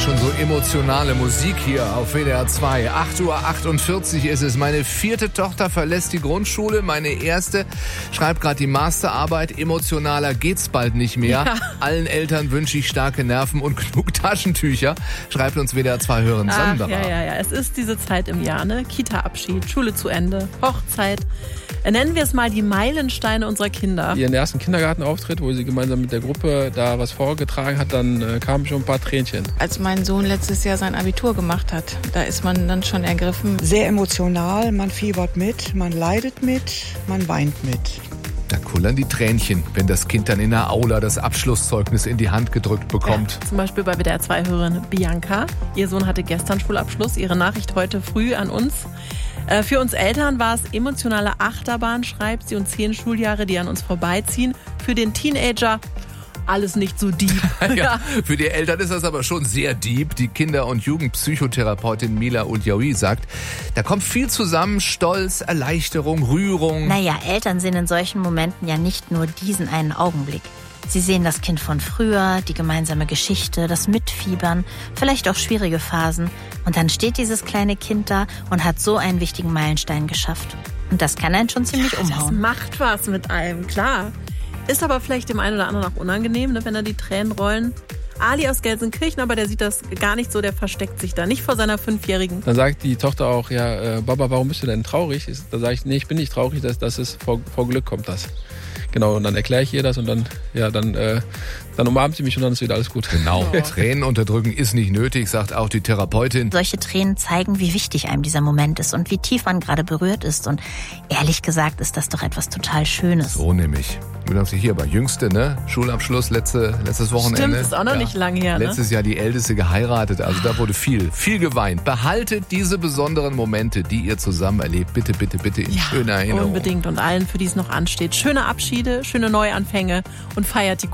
Schon so emotionale Musik hier auf WDR 2. 8:48 Uhr ist es. Meine 4. Tochter verlässt die Grundschule. Meine erste schreibt gerade die Masterarbeit. Emotionaler geht's bald nicht mehr. Ja. Allen Eltern wünsche ich starke Nerven und genug Taschentücher, schreibt uns WDR 2 Hören Sanderer. Ja. Es ist diese Zeit im Jahr, ne? Kita-Abschied, Schule zu Ende, Hochzeit. Nennen wir es mal die Meilensteine unserer Kinder. Ihren ersten Kindergartenauftritt, wo sie gemeinsam mit der Gruppe da was vorgetragen hat, dann kamen schon ein paar Tränchen. Als mein Sohn letztes Jahr sein Abitur gemacht hat, da ist man dann schon ergriffen. Sehr emotional, man fiebert mit, man leidet mit, man weint mit. Da kullern die Tränchen, wenn das Kind dann in der Aula das Abschlusszeugnis in die Hand gedrückt bekommt. Ja, zum Beispiel bei WDR 2-Hörerin Bianca. Ihr Sohn hatte gestern Schulabschluss. Ihre Nachricht heute früh an uns. Für uns Eltern war es emotionale Achterbahn, schreibt sie, und 10 Schuljahre, die an uns vorbeiziehen. Für den Teenager alles nicht so deep. Ja, für die Eltern ist das aber schon sehr deep. Die Kinder- und Jugendpsychotherapeutin Mila Uljaoui sagt, da kommt viel zusammen: Stolz, Erleichterung, Rührung. Naja, Eltern sehen in solchen Momenten ja nicht nur diesen einen Augenblick. Sie sehen das Kind von früher, die gemeinsame Geschichte, das Mitfiebern, vielleicht auch schwierige Phasen. Und dann steht dieses kleine Kind da und hat so einen wichtigen Meilenstein geschafft. Und das kann einen schon ziemlich umhauen. Das macht was mit einem, klar. Ist aber vielleicht dem einen oder anderen auch unangenehm, ne, wenn da die Tränen rollen. Ali aus Gelsenkirchen, aber der sieht das gar nicht so, der versteckt sich da nicht vor seiner 5-Jährigen. Dann sagt die Tochter auch, ja, Baba, warum bist du denn traurig? Da sage ich, nee, ich bin nicht traurig, das ist vor Glück kommt das. Genau, und dann erkläre ich ihr das und dann umarmt sie mich und dann ist wieder alles gut. Genau, Tränen unterdrücken ist nicht nötig, sagt auch die Therapeutin. Solche Tränen zeigen, wie wichtig einem dieser Moment ist und wie tief man gerade berührt ist. Und ehrlich gesagt ist das doch etwas total Schönes. So nämlich. Hier bei Jüngste, ne? Schulabschluss letztes Wochenende. Stimmt, ist auch noch nicht lang her, ne? Letztes Jahr die Älteste geheiratet, also da wurde viel geweint. Behaltet diese besonderen Momente, die ihr zusammen erlebt, bitte in schöner Erinnerung. Unbedingt, und allen, für die es noch ansteht, schöne Abschiede, schöne Neuanfänge und feiert die